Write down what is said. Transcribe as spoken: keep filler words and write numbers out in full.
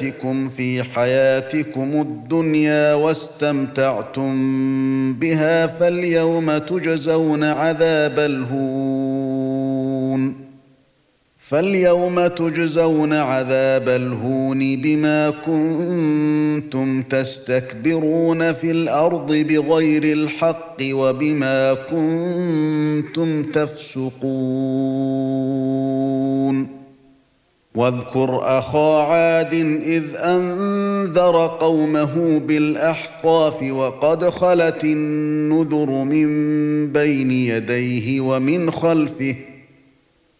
آياتكم في حياتكم الدنيا واستمتعتم بها فاليوم تجزون عذاب الهون فاليوم تجزون عذاب الهون بما كنتم تستكبرون في الأرض بغير الحق وبما كنتم تفسقون واذكر أخا عاد إذ أنذر قومه بالأحقاف وقد خلت النذر من بين يديه ومن خلفه